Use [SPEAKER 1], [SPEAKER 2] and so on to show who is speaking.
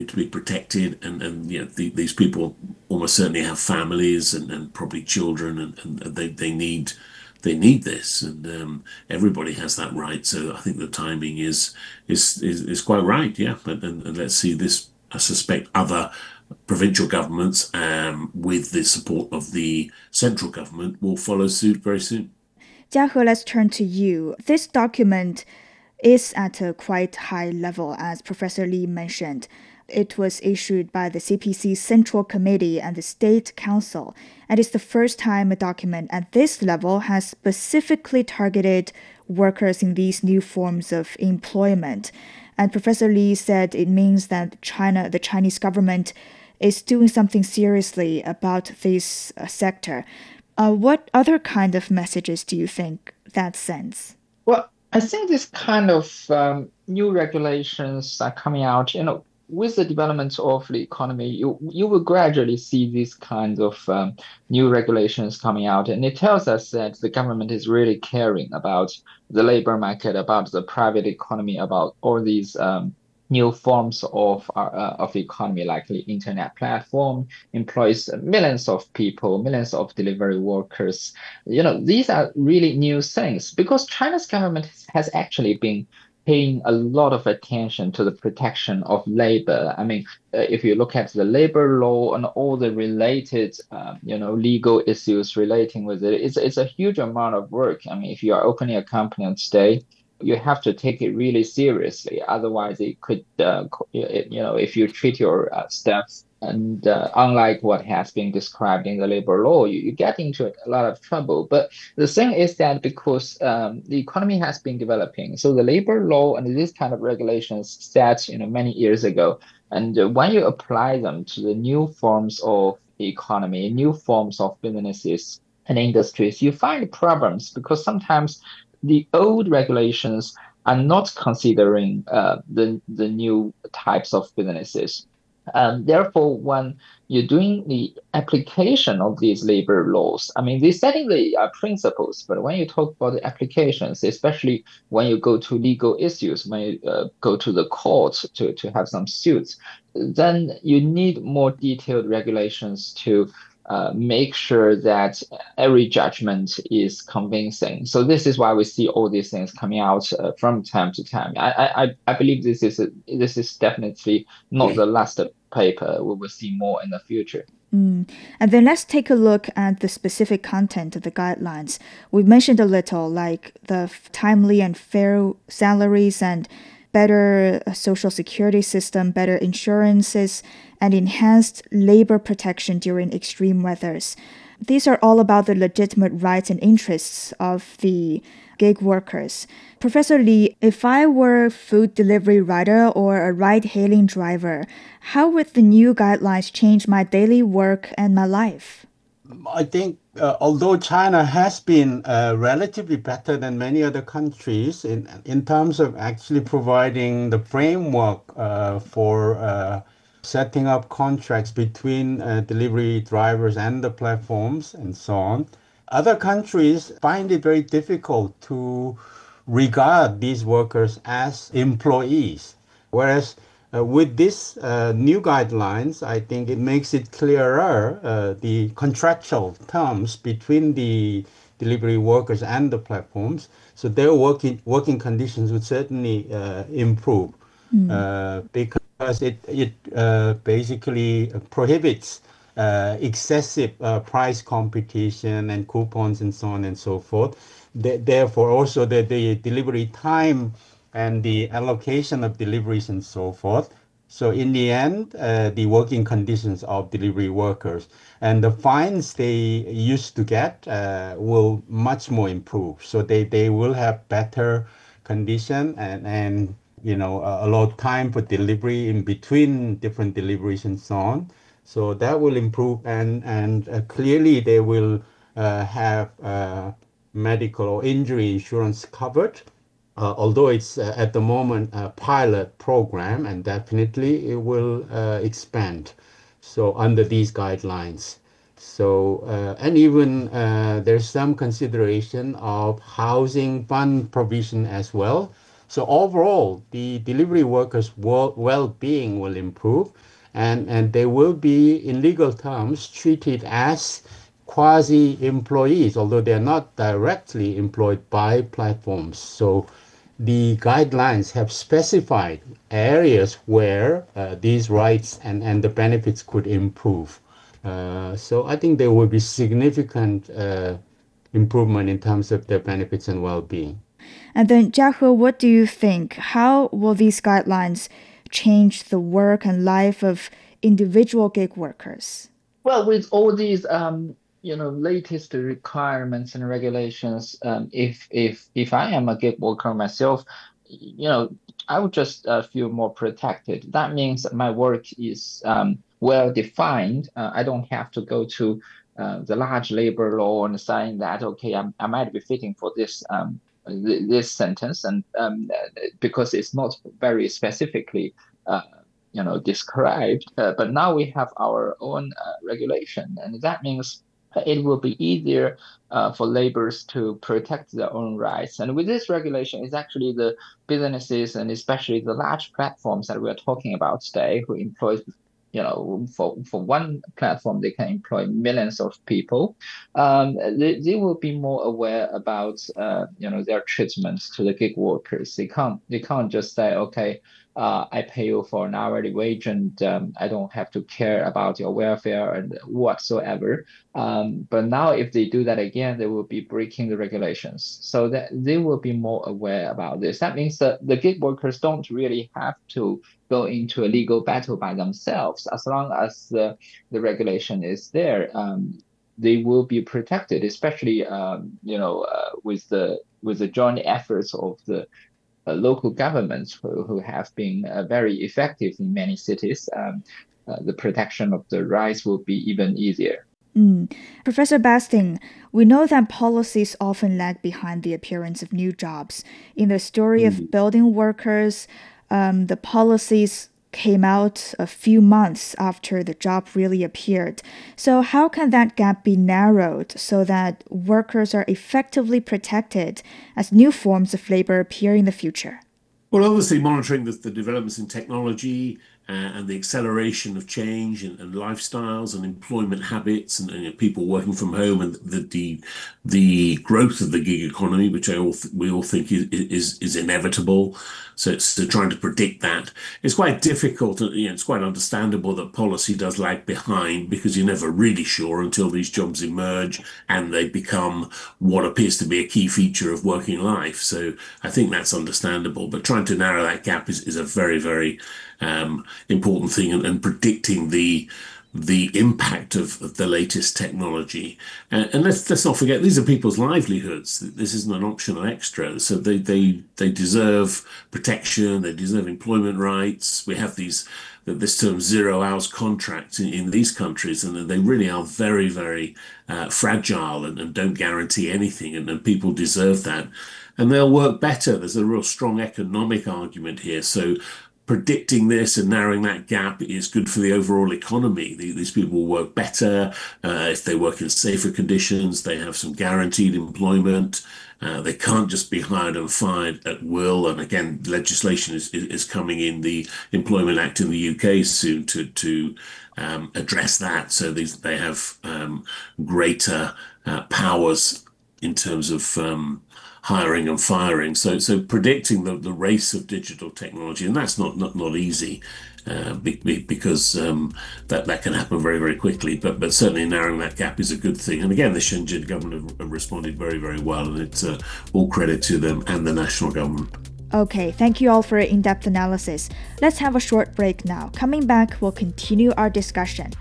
[SPEAKER 1] to be protected, and these people almost certainly have families and probably children, and they need this, and everybody has that right. So I think the timing is quite right, yeah. And let's see this. I suspect other provincial governments, with the support of the central government, will follow suit very soon.
[SPEAKER 2] Jiahe, let's turn to you. This document is at a quite high level, as Professor Li mentioned. It was issued by the CPC Central Committee and the State Council, and it's the first time a document at this level has specifically targeted workers in these new forms of employment. And Professor Li said it means that the Chinese government, is doing something seriously about this sector. What other kind of messages do you think that sends?
[SPEAKER 3] Well, I think this kind of new regulations are coming out, with the development of the economy, you will gradually see these kinds of new regulations coming out, and it tells us that the government is really caring about the labor market, about the private economy, about all these new forms of the economy, like the internet platform employs millions of people, millions of delivery workers. These are really new things because China's government has actually been paying a lot of attention to the protection of labor. I mean, if you look at the labor law and all the related, legal issues relating with it, it's a huge amount of work. I mean, if you are opening a company today, you have to take it really seriously. Otherwise, it could, if you treat your staff and unlike what has been described in the labor law, you get into a lot of trouble. But the thing is that because the economy has been developing, so the labor law and this kind of regulations set many years ago, and when you apply them to the new forms of economy, new forms of businesses and industries, you find problems because sometimes the old regulations are not considering the new types of businesses. Therefore, when you're doing the application of these labor laws, I mean, they're setting the principles, but when you talk about the applications, especially when you go to legal issues, when you go to the courts to have some suits, then you need more detailed regulations to make sure that every judgment is convincing. So this is why we see all these things coming out from time to time. I believe this is definitely not the last paper. We will see more in the future.
[SPEAKER 2] And then let's take a look at the specific content of the guidelines. We mentioned a little, like the timely and fair salaries and better social security system, better insurances, and enhanced labor protection during extreme weathers. These are all about the legitimate rights and interests of the gig workers. Professor Li, if I were a food delivery rider or a ride hailing driver, how would the new guidelines change my daily work and my life?
[SPEAKER 4] I think although China has been relatively better than many other countries in terms of actually providing the framework for setting up contracts between delivery drivers and the platforms and so on, other countries find it very difficult to regard these workers as employees. Whereas with these new guidelines, I think it makes it clearer the contractual terms between the delivery workers and the platforms. So their working conditions would certainly improve because it basically prohibits excessive price competition and coupons and so on and so forth. Therefore, also the delivery time and the allocation of deliveries and so forth. So in the end, the working conditions of delivery workers and the fines they used to get will much more improve. So they will have better condition and allow time for delivery in between different deliveries and so on. So that will improve and clearly they will have medical or injury insurance covered. Although it's at the moment a pilot program and definitely it will expand. So under these guidelines. So and even there's some consideration of housing fund provision as well. So overall, the delivery workers' well-being will improve, and they will be, in legal terms, treated as quasi-employees, although they're not directly employed by platforms. So the guidelines have specified areas where these rights and the benefits could improve. So I think there will be significant improvement in terms of their benefits and well-being.
[SPEAKER 2] And then, Jiahe, what do you think? How will these guidelines change the work and life of individual gig workers?
[SPEAKER 3] Well, with all these latest requirements and regulations, if I am a gig worker myself, I would just feel more protected. That means my work is well defined. I don't have to go to the large labor law and saying that, okay, I might be fitting for this sentence, and because it's not very specifically described. But now we have our own regulation, and that means it will be easier for laborers to protect their own rights. And with this regulation, it's actually the businesses and especially the large platforms that we're talking about today who employ, for one platform, they can employ millions of people. They will be more aware about, their treatment to the gig workers. They can't just say, okay, I pay you for an hourly wage and I don't have to care about your welfare and whatsoever. But now if they do that again, they will be breaking the regulations. So that they will be more aware about this. That means that the gig workers don't really have to go into a legal battle by themselves. As long as the regulation is there, they will be protected, especially with the joint efforts of the local governments who have been very effective in many cities. The protection of the rights will be even easier.
[SPEAKER 2] Professor Basting, we know that policies often lag behind the appearance of new jobs. In the story of building workers, the policies came out a few months after the job really appeared. So how can that gap be narrowed so that workers are effectively protected as new forms of labor appear in the future?
[SPEAKER 1] Well, obviously monitoring the developments in technology and the acceleration of change and lifestyles and employment habits and people working from home and the growth of the gig economy, which we all think is inevitable. So trying to predict that is quite difficult. It's quite understandable that policy does lag behind because you're never really sure until these jobs emerge and they become what appears to be a key feature of working life. So I think that's understandable, but trying to narrow that gap is a very, very important thing, and predicting the impact of the latest technology. And let's not forget, these are people's livelihoods. This isn't an optional extra. So they deserve protection. They deserve employment rights. We have this term 0 hours contracts in these countries, and they really are very, very fragile and don't guarantee anything. And people deserve that. And they'll work better. There's a real strong economic argument here. So predicting this and narrowing that gap is good for the overall economy. These people will work better if they work in safer conditions. They have some guaranteed employment. They can't just be hired and fired at will. And again, legislation is coming in, the Employment Act in the UK soon to address that. So they have greater powers in terms of hiring and firing. So predicting the race of digital technology, and that's not easy because that can happen very, very quickly. But certainly narrowing that gap is a good thing. And again, the Shenzhen government have responded very, very well, and it's all credit to them and the national government.
[SPEAKER 2] Okay, thank you all for your in-depth analysis. Let's have a short break now. Coming back, we'll continue our discussion.